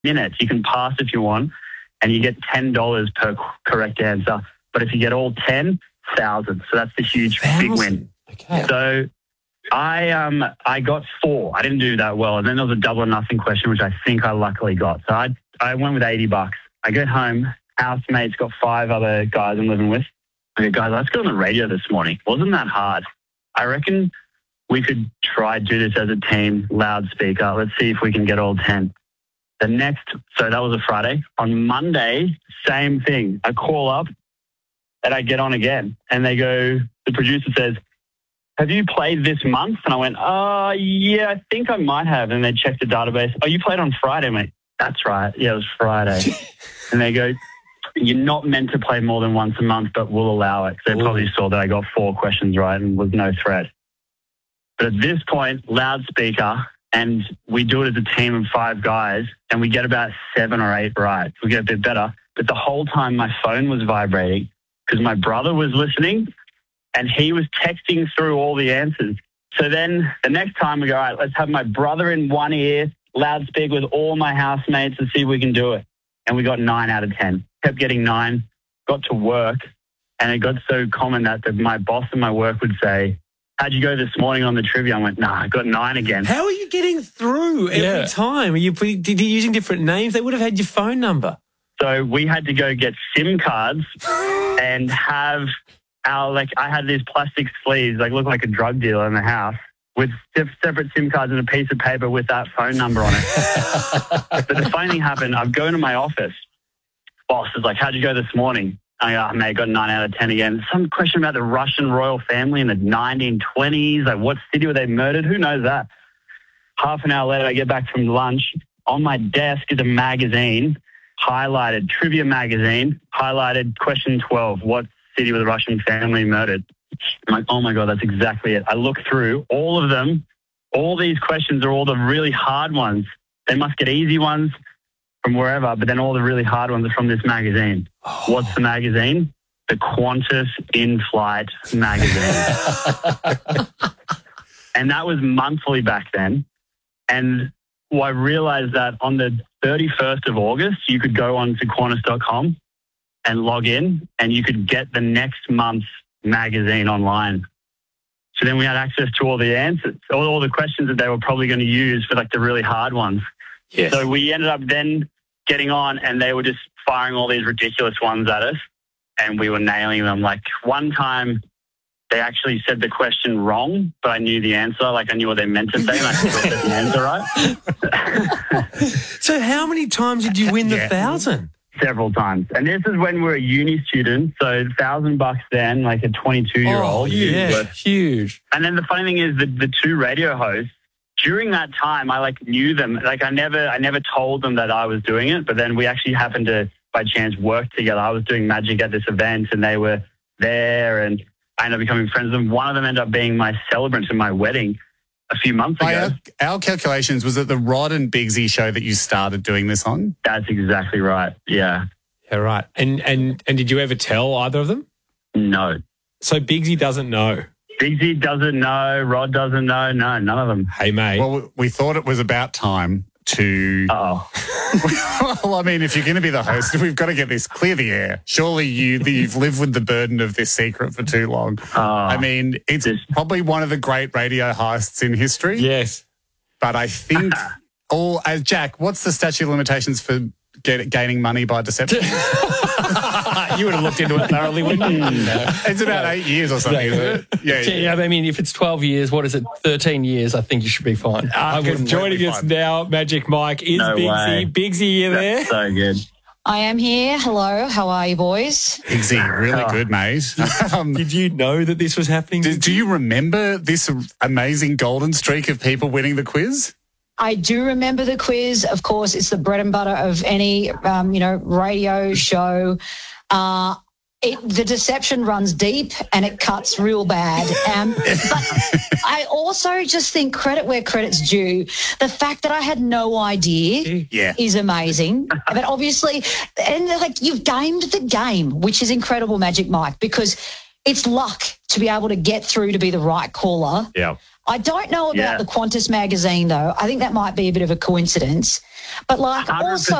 minutes. You can pass if you want, and you get $10 per correct answer. But if you get all 10, 1,000. So that's the huge big win. Okay. So I got 4. I didn't do that well. And then there was a double or nothing question, which I think I luckily got. So I went with $80. I get home, housemate's got 5 other guys I'm living with. I go, guys, let's go on the radio this morning. Wasn't that hard? I reckon we could try do this as a team, loudspeaker. Let's see if we can get all 10. So that was a Friday. On Monday, same thing. I call up and I get on again. And they go, the producer says, have you played this month? And I went, yeah, I think I might have. And they checked the database. Oh, you played on Friday, mate. That's right. Yeah, it was Friday. And they go, you're not meant to play more than once a month, but we'll allow it. So they probably saw that I got 4 questions right and was no threat. But at this point, loudspeaker, and we do it as a team of 5 guys, and we get about 7 or 8 right. We get a bit better. But the whole time my phone was vibrating because my brother was listening and he was texting through all the answers. So then the next time we go, all right, let's have my brother in one ear, loudspeaker with all my housemates and see if we can do it. And we got 9 out of 10. Kept getting 9, got to work, and it got so common that my boss at my work would say, how'd you go this morning on the trivia? I went, nah, I got 9 again. How are you getting through every time? Did you using different names? They would have had your phone number. So we had to go get SIM cards and have I had these plastic sleeves, looked like a drug dealer in the house, with separate SIM cards and a piece of paper with that phone number on it. But the funny thing happened, I'm going to my office. Boss is like, how'd you go this morning? I go, mate, I got 9 out of 10 again. Some question about the Russian royal family in the 1920s. Like, what city were they murdered? Who knows that? Half an hour later, I get back from lunch. On my desk is a magazine, highlighted, trivia magazine, highlighted question 12, what city were the Russian family murdered? I'm like, oh, my God, that's exactly it. I look through all of them. All these questions are all the really hard ones. They must get easy ones from wherever, but then all the really hard ones are from this magazine. Oh. What's the magazine? The Qantas In-Flight magazine. And that was monthly back then. And I realized that on the 31st of August, you could go on to Qantas.com and log in, and you could get the next month's magazine online. So then we had access to all the answers, all the questions that they were probably going to use for the really hard ones. Yes. So we ended up then getting on, and they were just firing all these ridiculous ones at us, and we were nailing them. One time they actually said the question wrong, but I knew the answer. I knew what they meant to say, and I still said the answer right. So how many times did you win the 1,000? Several times. And this is when we were a uni student, so $1,000 then, a 22-year-old. Oh, yeah, huge. And then the funny thing is the 2 radio hosts, during that time, I knew them. I never told them that I was doing it, but then we actually happened to, by chance, work together. I was doing magic at this event, and they were there, and I ended up becoming friends with them. One of them ended up being my celebrant in my wedding a few months ago. By our calculations, was it the Rod and Bigsy show that you started doing this on? That's exactly right. Yeah. Yeah, right. And did you ever tell either of them? No. So Bigsy doesn't know. Bigsy doesn't know. Rod doesn't know. No, none of them. Hey, mate. Well, we thought it was about time to... Well, I mean, if you're going to be the host, we've got to get this clear the air. Surely you've lived with the burden of this secret for too long. I mean, it's probably one of the great radio heists in history. Yes. But I think Jack, what's the statute of limitations for gaining money by deception? You would have looked into it thoroughly, wouldn't you? It's about 8 years or something, isn't it? Yeah. I mean, if it's 12 years, what is it? 13 years, I think you should be fine. Joining us now, Magic Mike, is No Bigsy. way. Bigsy, you there? That's so good. I am here. Hello. How are you, boys? Bigsy, really good, mate. Did you know that this was happening? Do you remember this amazing golden streak of people winning the quiz? I do remember the quiz. Of course, it's the bread and butter of any, radio show. The deception runs deep and it cuts real bad. But I also just think credit where credit's due. The fact that I had no idea is amazing. But obviously, you've gamed the game, which is incredible, Magic Mike, because it's luck to be able to get through to be the right caller. Yeah. I don't know about the Qantas magazine, though. I think that might be a bit of a coincidence. But, like, 100%. also